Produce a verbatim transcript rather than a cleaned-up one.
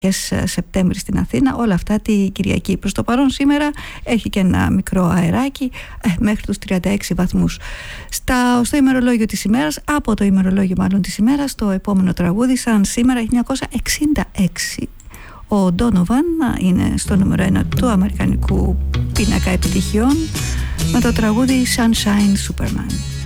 Σεπτέμβρη στην Αθήνα. Όλα αυτά τη Κυριακή. Προς το παρόν σήμερα έχει και ένα μικρό αεράκι ε, μέχρι τους τριάντα έξι βαθμούς. Στα, στο ημερολόγιο της ημέρας, από το ημερολόγιο μάλλον της ημέρας, το επόμενο τραγούδι σαν σήμερα χίλια εννιακόσια εξήντα έξι. Ο Ντόνοβαν είναι στο νούμερο ένα του αμερικανικού πίνακα επιτυχιών με το τραγούδι Sunshine Superman.